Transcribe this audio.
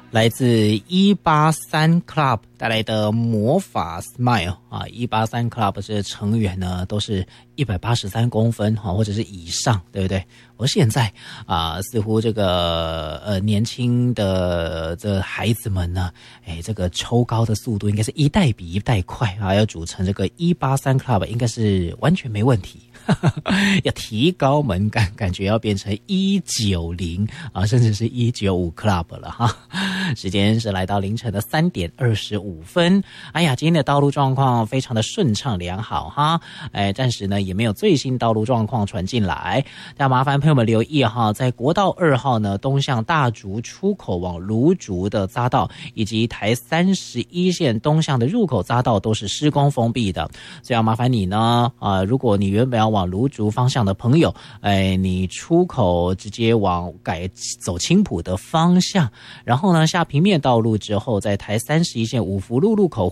来自183 Club 带来的魔法 Smile 啊，183 Club 这成员呢都是183公分哈，或者是以上，对不对？我现在似乎这个年轻的这孩子们呢，这个抽高的速度应该是一代比一代快啊，要组成这个183 Club 应该是完全没问题。要提高门槛，感觉要变成190啊，甚至是195 Club 了哈。时间是来到凌晨的3点25分。哎呀，今天的道路状况非常的顺畅良好哈。暂时呢也没有最新道路状况传进来，但麻烦朋友们留意哈，在国道2号呢东向大竹出口往芦竹的匝道，以及台31线东向的入口匝道都是施工封闭的，所以要麻烦你呢如果你原本要往芦竹方向的朋友，你出口直接往改走青埔的方向，然后呢下平面道路之后，在台31线五福路路口